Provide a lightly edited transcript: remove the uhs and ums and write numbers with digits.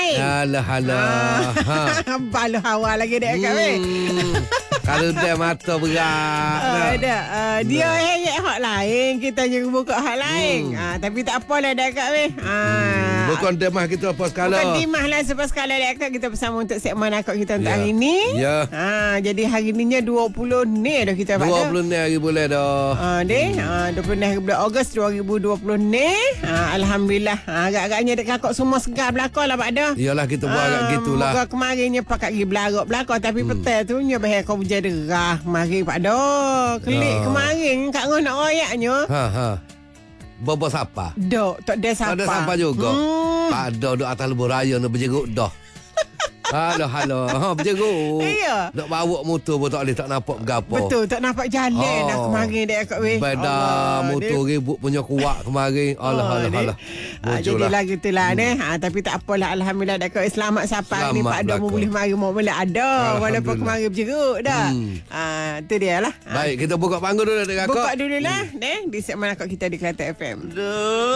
weh. Alah. Balu hawa lagi dek kat weh. Kalau dia mata berat. Dia heret hak lain, kita juga buka hak lain. Tapi tak apalah dek kat weh. Bukan demah kita apa skala. Bukan timah lah sebab sekala dek kat kita bersama untuk segmen akak kita untuk hari ni. Ya. Jadi hari ni 20 ni dah kita pada. 20 ni hari boleh dah. 20 hari bulan Ogos 2020 ni. Alhamdulillah. Agak-agaknya dek kakak semua segar belakang lah pada. Yalah kita buat agak gitulah. Muka kemarinnya pakat pergi belakang tapi petai tu nya bahaya kau berjaya derah mari pada. Kelik kemarin kat ngah nak royaknya. Bobo siapa? Dok, tak ada siapa. Tak ada siapa juga. Tak ada duk atas lebuh raya nak berjeruk dah. Halo. Berjeruk. Iya. Nak bawa motor pun tak boleh, tak nampak berapa. Betul, tak nampak jalan dah kemarin dek kat weh. Beda motor ribut punya kuat kemarin. Alah. Jadi lagu tu lah ni. Tapi tak apalah, alhamdulillah dek kat selamat sampai ni Pak Dom boleh mari mau boleh ada walaupun kemarin berjeruk dah. Tu dia lah. Baik, kita buka panggung dulu dekat kakak. Buka dulu lah di segmen akak kita di Kelantan FM.